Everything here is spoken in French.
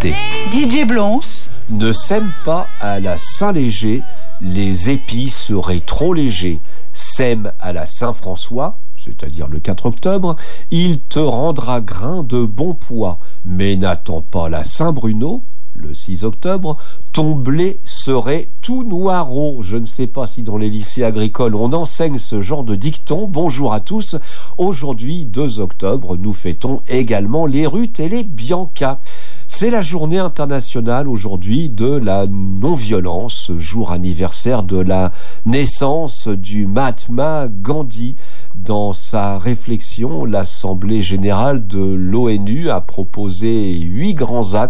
santé. Didier Blonce. Ne sème pas à la Saint-Léger, les épis seraient trop légers. Sème à la Saint-François, c'est-à-dire le 4 octobre, il te rendra grain de bon poids. Mais n'attends pas la Saint-Bruno, le 6 octobre, ton blé serait tout noirot. Je ne sais pas si dans les lycées agricoles on enseigne ce genre de dicton. Bonjour à tous. Aujourd'hui, 2 octobre, nous fêtons également les Ruth et les Bianca. C'est la journée internationale aujourd'hui de la non-violence, jour anniversaire de la naissance du Mahatma Gandhi. Dans sa réflexion, l'Assemblée générale de l'ONU a proposé 8 grands axes